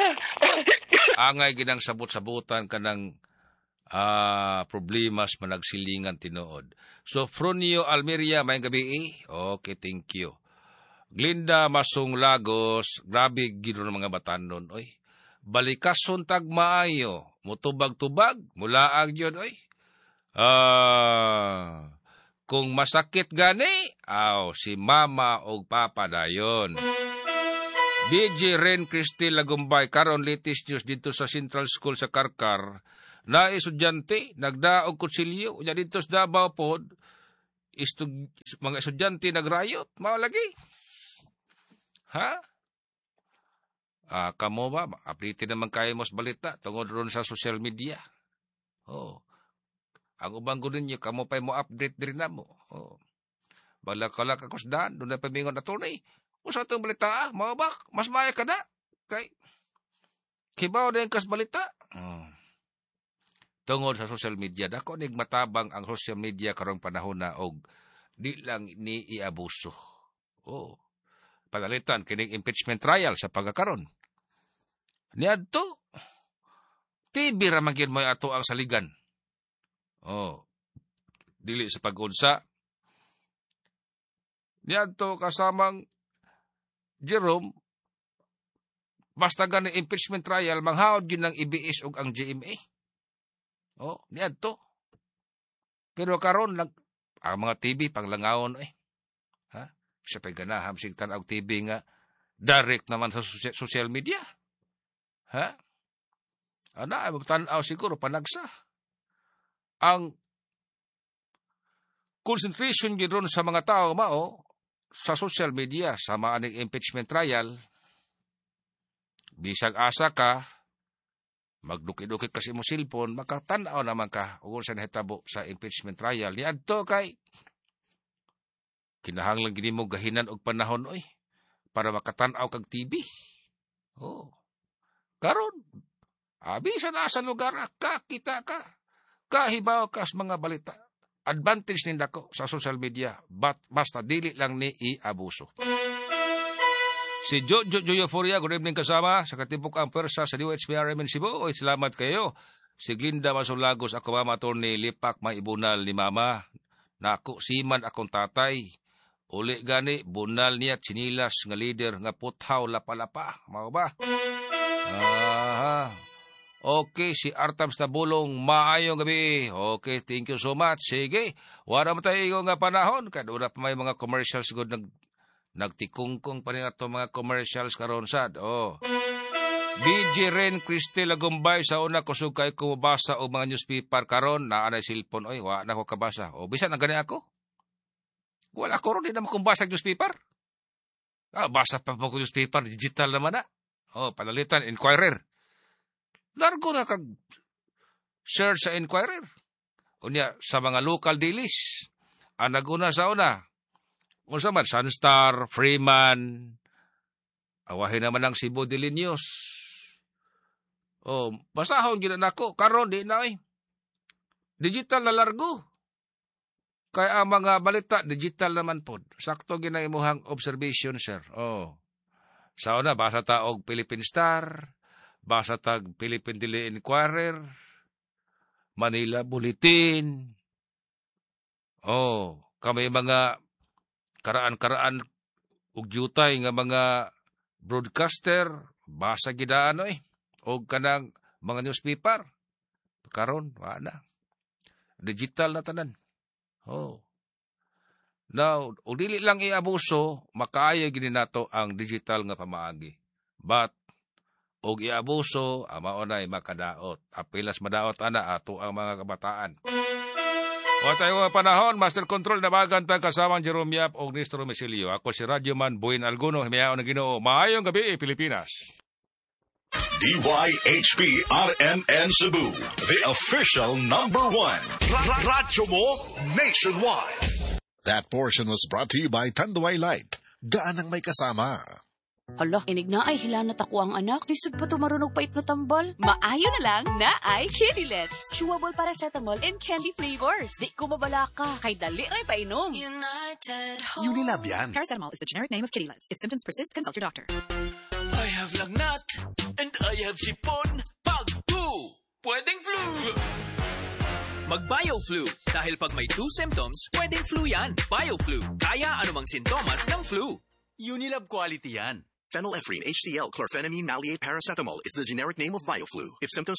Angay ginang sabot-sabutan ka ng problemas managsilingan tinuod. So, Fronio Almeria, may gabi. Okay, thank you. Glinda Masong Lagos, grabe gino ng mga batanon, oy. Balikason tag maayo, mutubag-tubag, mulaag yun, oy. Kung masakit gani, si mama o papa dayon. DJ Ren Cristel Lagumbay, karon latest news dito sa Central School sa Karkar, na estudyante, nagdaog kutsilyo, unya dito sa Davao pod, mga estudyante nagrayot, maulagi. Ha? Kamo ba? Apliti naman kayo mas balita tungod ron sa social media. Ang ubang gunin nyo, kamo pa mo update din na mo. Balak-kalak ako sa daan, doon na pamingon na tunay. Kung sa itong balita, mga bak, mas maya ka na. Kay, kibaw na yung kas balita. Tungod sa social media, dako nigmatabang ang social media karong panahon na og di lang ni iabuso. Panalitan kining impeachment trial sa pagkakaron. Niadto, TV ramang yun mo ato ang saligan. Dili sa pag-unsa. Niadto kasamang Jerome, basta gani impeachment trial, manghaod yun ng IBS o ang GMA. Niadto. Pero karon ang mga TV panglangawon sa pagganahan sing tanaw TV nga direct naman sa social media. Ana tanaw siguro panagsa. Ang concentration gidron sa mga tao mao sa social media sa maaning impeachment trial, bisag asa ka magduki-duki kasi mo cellphone, makatanaw naman ka kung sa nahitabo sa impeachment trial. Niadto kay kinahanglan gini mo gahinan og panahon para makatanaw kag TV. Karon sa nasa lugar kita ka kahibaw ka sa mga balita. Advantage nindako sa social media, basta dili lang ni iabuso. Si Jojo Euphoria, good evening kasama sa katibok ang pwersa sa DOHPRM in Cebu. Salamat kayo. Si Glinda Masong Lagos, ako mama attorney Lipak Maibunal ni mama. Nako siman akong tatay. Uli gani, bunal niya, chinilas, nga leader, nga puthaw, lapa-lapa. Mao ba? Okay, si Artam Stabulong, maayong gabi. Okay, thank you so much. Sige, wala mo tayo nga panahon. Kadura pa may mga commercials good nagtikungkong pa rin ito mga commercials karon sad. DJ Ren Cristel Lagumbay, sa una kusog kayo kumabasa o mga newspaper karon, naanay cellphone, wala na ko kabasa. Bisan ang gani ako? Wala ko rin, di naman kung basa newspaper. Basa pa po newspaper, digital naman na. Panalitan, Inquirer. Largo na kag search sa Inquirer. Unya, sa mga local dailies, ang naguna sa una, kung sa man, Sunstar, Freeman, awahin naman ang Cebu Daily News. Basahon gina nako, karon di na digital na largo. Kaya ang mga balita, digital naman po. Sakto ginaimuhang observation, sir. Sa una, basa taog Philippine Star, basa tag Philippine Daily Inquirer, Manila Bulletin. Kami mga karaan-karaan ug jutay nga mga broadcaster, basa gidaan og kanang mga newspaper. Karon, wala. Digital na tanan. Now, o dili lang iabuso, makaayo gini nato ang digital nga pamaagi. But, og iabuso, maunay makadaot. Apilas madaot ana ato ang mga kabataan. O tayo mga panahon, Master Control na bagantang kasamang Jerome Yap o Nistro Mesilio. Ako si Radyoman Buin Alguno, himiyaon na Ginoo. Maayong gabi, Pilipinas. DYHP RMN Cebu, the official #1. Radyo mo nationwide. That portion was brought to you by Tanduay Light. Gaan ang may kasama. Hala, inig na ay hilanat ako ang anak. Lisod pa tumarunong pait na tambal. Maayo na lang na ay Kidilets. Chewable paracetamol and candy flavors. Di ko mabala ka. Kay dali rin painom. Unilab yan. Paracetamol is the generic name of Kidilets. If symptoms persist, consult your doctor. I have lagnat and I I have sipon. Pag flu, pwedeng flu. Mag-BioFlu. Dahil pag may 2 symptoms, pwedeng flu yan. BioFlu. Kaya anumang sintomas ng flu. Unilab quality yan. Phenylephrine, HCl, chlorphenamine, maleate, paracetamol is the generic name of BioFlu. If symptoms